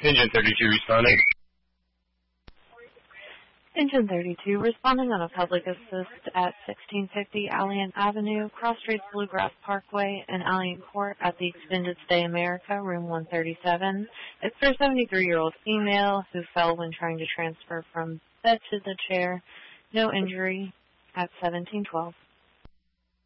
Engine 32 responding. Engine 32 responding on a public assist at 1650 Alliant Avenue, Cross Streets Bluegrass Parkway, and Alliant Court at the Extended Stay America, room 137. It's for a 73-year-old female who fell when trying to transfer from bed to the chair. No injury at 1712.